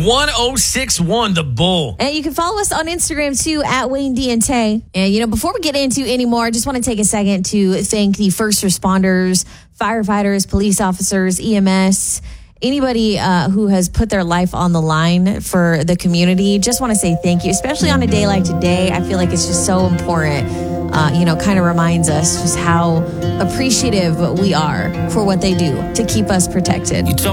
1061 The Bull. And you can follow us on Instagram too at Wayne D and Tay. And before we get into any more, I just want to take a second to thank the first responders, firefighters, police officers, EMS, anybody who has put their life on the line for the community. Just want to say thank you, especially on a day like today. I feel like it's just so important. Kind of reminds us just how appreciative we are for what they do to keep us protected. You told